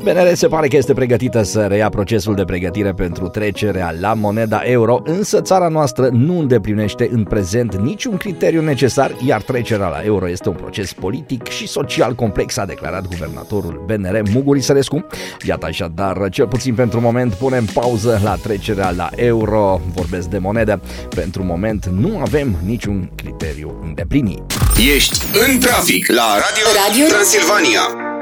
BNR se pare că este pregătită să reia procesul de pregătire pentru trecerea la moneda euro, însă țara noastră nu îndeplinește în prezent niciun criteriu necesar, iar trecerea la euro este un proces politic și social complex, a declarat guvernatorul BNR, Muguri Sărescu. Iată așadar, cel puțin pentru moment, punem pauză la trecerea la euro. Vorbesc de monedă. Pentru moment nu avem niciun criteriu îndeplinit. Ești în trafic la Radio Transilvania.